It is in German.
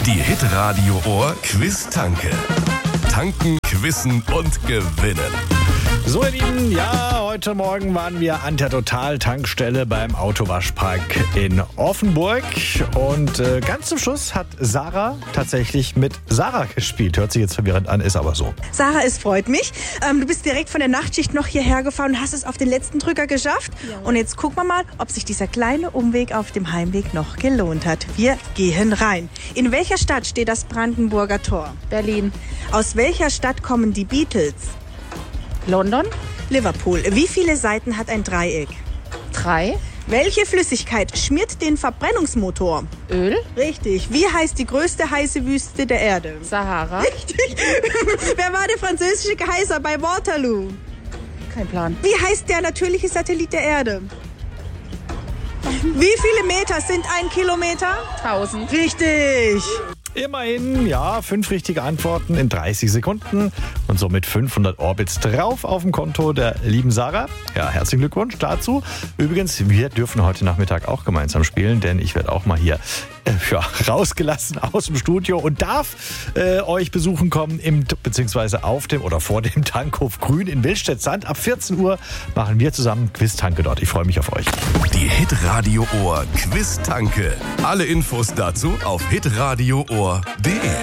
Die Hitradio Ohr Quiz-Tanke. Tanken, quissen und gewinnen. So, ihr Lieben, ja, heute Morgen waren wir an der Total-Tankstelle beim Autowaschpark in Offenburg. Und ganz zum Schluss hat Sarah tatsächlich mit Sarah gespielt. Hört sich jetzt verwirrend an, ist aber so. Sarah, es freut mich. Du bist direkt von der Nachtschicht noch hierher gefahren und hast es auf den letzten Drücker geschafft. Ja. Und jetzt gucken wir mal, ob sich dieser kleine Umweg auf dem Heimweg noch gelohnt hat. Wir gehen rein. In welcher Stadt steht das Brandenburger Tor? Berlin. Aus welcher Stadt kommen die Beatles? London. Liverpool. Wie viele Seiten hat ein Dreieck? 3. Welche Flüssigkeit schmiert den Verbrennungsmotor? Öl. Richtig. Wie heißt die größte heiße Wüste der Erde? Sahara. Richtig. Wer war der französische Kaiser bei Waterloo? Kein Plan. Wie heißt der natürliche Satellit der Erde? Wie viele Meter sind 1 Kilometer? 1000. Richtig. Immerhin, ja, 5 richtige Antworten in 30 Sekunden und somit 500 Orbits drauf auf dem Konto der lieben Sarah. Ja, herzlichen Glückwunsch dazu. Übrigens, wir dürfen heute Nachmittag auch gemeinsam spielen, denn ich werde auch mal hier rausgelassen aus dem Studio und darf euch besuchen kommen beziehungsweise auf dem oder vor dem Tankhof Grün in Wildstedt-Sand. Ab 14 Uhr machen wir zusammen Quiz-Tanke dort. Ich freue mich auf euch. Die Hitradio Ohr Quiz-Tanke. Alle Infos dazu auf hitradio-ohr.de.